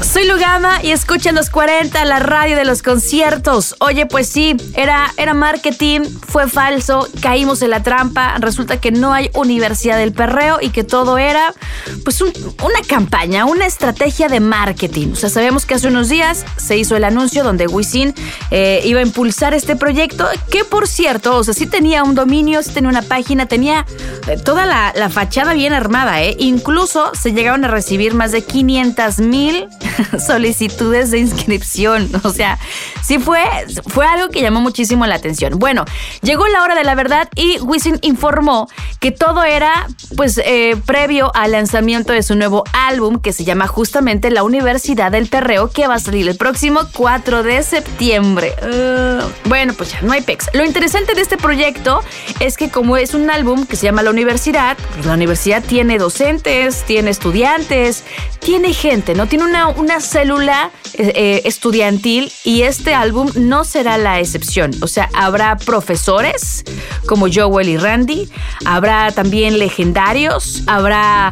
Soy Lugama y escuchan los 40, la radio de los conciertos. Oye, pues sí, era marketing, fue falso, caímos en la trampa. Resulta que no hay Universidad del Perreo y que todo era pues una campaña, una estrategia de marketing. O sea, sabemos que hace unos días se hizo el anuncio donde Wisin iba a impulsar este proyecto, que por cierto, o sea, sí tenía un dominio, sí tenía una página, tenía toda la fachada bien armada, ¿eh? Incluso se llegaron a recibir más de 500,000 solicitudes de inscripción. O sea, sí fue algo que llamó muchísimo la atención. Bueno, llegó la hora de la verdad y Wisin informó que todo era pues previo al lanzamiento de su nuevo álbum, que se llama justamente La Universidad del Perreo, que va a salir el próximo 4 de septiembre. Bueno, pues ya no hay pex. Lo interesante de este proyecto es que como es un álbum que se llama La Universidad, pues la universidad tiene docentes, tiene estudiantes, tiene gente, ¿no? Tiene una célula estudiantil, y este álbum no será la excepción. O sea, habrá profesores como Joel y Randy, habrá también legendarios, habrá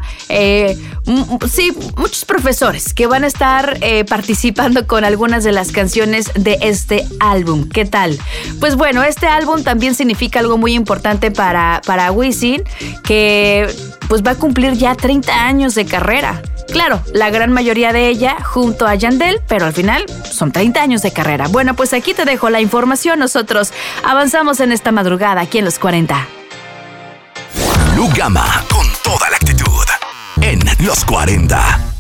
muchos profesores que van a estar participando con algunas de las canciones de este álbum. ¿Qué tal? Pues bueno, este álbum también significa algo muy importante para Wisin, que pues va a cumplir ya 30 años de carrera. Claro, la gran mayoría de ella junto a Yandel, pero al final son 30 años de carrera. Bueno, pues aquí te dejo la información. Nosotros avanzamos en esta madrugada aquí en Los 40. Lugama con toda la actitud en Los 40.